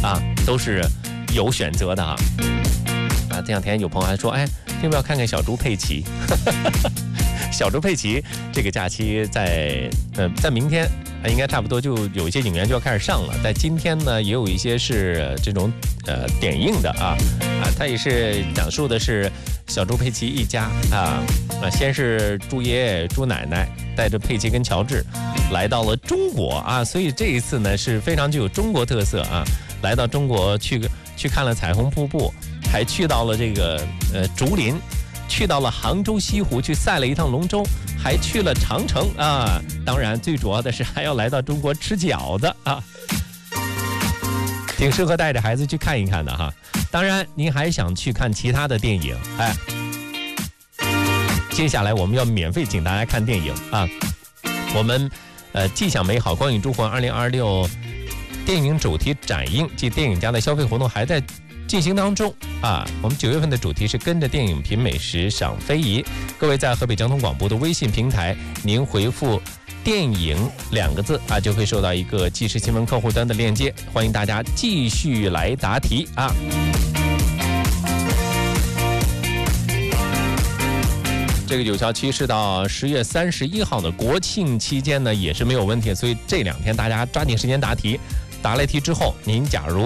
啊，都是有选择的啊。这两天有朋友还说，哎，要不要看看小猪佩奇？小猪佩奇这个假期在明天应该差不多就有一些影院就要开始上了。在今天呢，也有一些是这种点映的它也是讲述的是小猪佩奇一家先是猪爷爷、猪奶奶带着佩奇跟乔治来到了中国所以这一次呢是非常具有中国特色来到中国去看了彩虹瀑布，还去到了这个竹林。去到了杭州西湖去赛了一趟龙舟，还去了长城当然最主要的是还要来到中国吃饺子挺适合带着孩子去看一看的哈。当然您还想去看其他的电影接下来我们要免费请大家看电影我们既享美好光影珠魂2026电影主题展映及电影家的消费活动还在进行当中我们9月份的主题是跟着电影品美食赏非遗。各位在河北交通广播的微信平台，您回复电影2个字就会收到一个即时新闻客户端的链接，欢迎大家继续来答题这个有效期是到10月31号的国庆期间呢，也是没有问题，所以这2天大家抓紧时间答题。答了题之后，您假如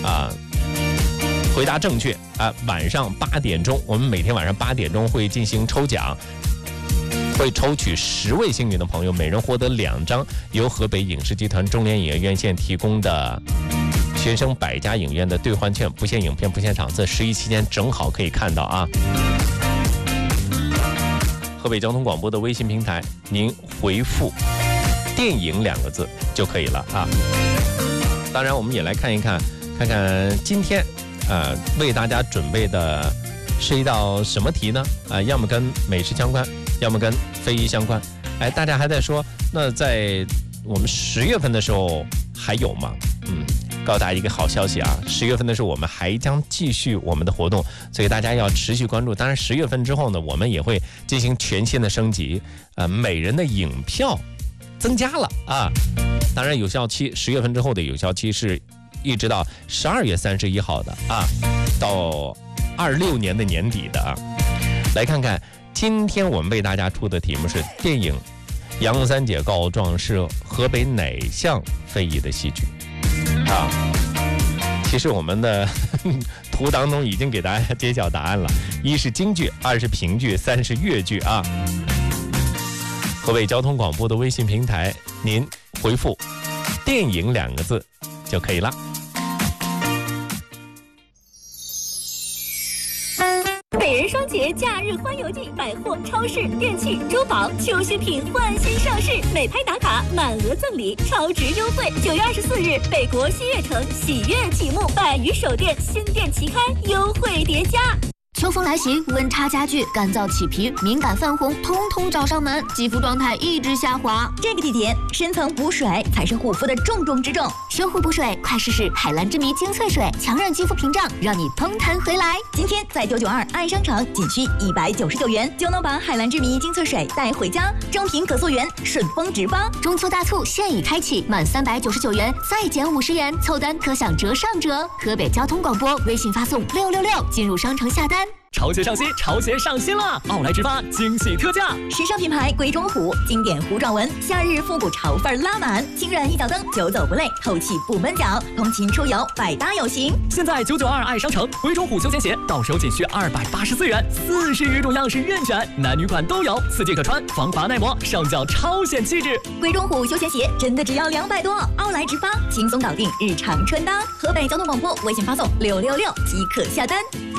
回答正确晚上8点钟，我们每天晚上8点钟会进行抽奖，会抽取10位幸运的朋友，每人获得2张由河北影视集团中联影业院线提供的学生百家影院的兑换券，不限影片不限场次，11期间正好可以看到河北交通广播的微信平台，您回复电影2个字就可以了当然我们也来看看今天为大家准备的是一道什么题呢要么跟美食相关，要么跟非遗相关。大家还在说那在我们10月份的时候还有吗告诉大家一个好消息10月份的时候我们还将继续我们的活动，所以大家要持续关注。当然10月份之后呢，我们也会进行全新的升级每人的影票增加了当然有效期10月份之后的有效期是一直到12月31号的到26年的年底的来看看今天我们为大家出的题目是电影《杨三姐告状》是河北哪项非遗的戏剧其实我们的图当中已经给大家揭晓答案了，1是京剧，2是评剧，3是粤剧河北交通广播的微信平台，您回复电影2个字就可以了。 北人双节假日欢游季，百货、超市、电器、珠宝、秋新品换新上市，美拍打卡满额赠礼，超值优惠。9月24日，北国西悦城喜悦启幕，100余手店新店齐开，优惠叠加。 秋风来袭，温差加剧，干燥起皮、敏感泛红，通通找上门，肌肤状态一直下滑。 这个季节，深层补水才是护肤的重中之重。 修护补水，快试试海蓝之谜精粹水，强韧肌肤屏障，让你嘭弹回来。 今天在992爱商城仅需199元，就能把海蓝之谜精粹水带回家。正品可溯源，顺丰直发。 中秋大促现已开启，满399元再减50元，凑单可享折上折。河北交通广播微信发送666进入商城下单。 潮鞋上新，潮鞋上新了！奥莱直发惊喜特价， 时尚品牌鬼冢虎，经典糊状纹，夏日复古潮范拉满，轻软一脚蹬，久走不累，透气不闷脚，通勤出游百搭有型。 现在992爱商城，鬼冢虎休闲鞋到手仅需284元，40余种样式任选，男女款都有，4季可穿，防滑耐磨，上脚超显气质。 鬼冢虎休闲鞋真的只要200多，奥莱直发轻松搞定日常穿搭。河北交通广播微信发送666即可下单。